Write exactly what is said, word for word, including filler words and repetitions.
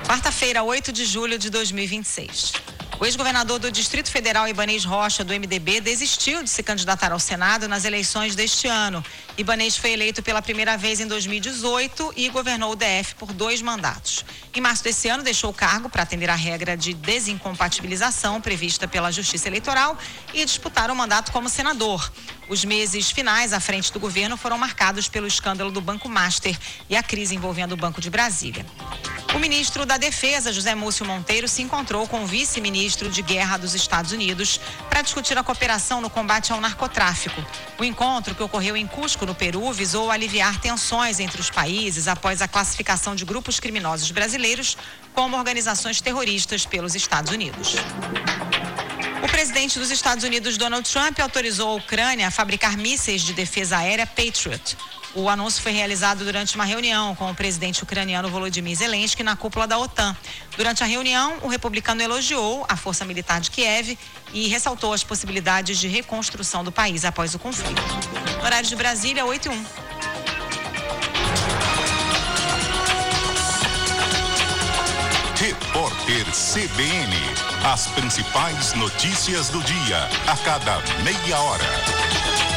Quarta-feira, oito de julho de dois mil e vinte e seis. O ex-governador do Distrito Federal, Ibanez Rocha, do M D B, desistiu de se candidatar ao Senado nas eleições deste ano. Ibanez foi eleito pela primeira vez em dois mil e dezoito e governou o D F por dois mandatos. Em março desse ano, deixou o cargo para atender à regra de desincompatibilização prevista pela Justiça Eleitoral e disputar o mandato como senador. Os meses finais à frente do governo foram marcados pelo escândalo do Banco Master e a crise envolvendo o Banco de Brasília. O ministro da Defesa, José Múcio Monteiro, se encontrou com o vice-ministro de Guerra dos Estados Unidos para discutir a cooperação no combate ao narcotráfico. O encontro, que ocorreu em Cusco, no Peru, visou aliviar tensões entre os países após a classificação de grupos criminosos brasileiros como organizações terroristas pelos Estados Unidos. O presidente dos Estados Unidos, Donald Trump, autorizou a Ucrânia a fabricar mísseis de defesa aérea Patriot. O anúncio foi realizado durante uma reunião com o presidente ucraniano Volodymyr Zelensky na cúpula da OTAN. Durante a reunião, o republicano elogiou a força militar de Kiev e ressaltou as possibilidades de reconstrução do país após o conflito. No horário de Brasília, oito e um. Repórter C B N. As principais notícias do dia, a cada meia hora.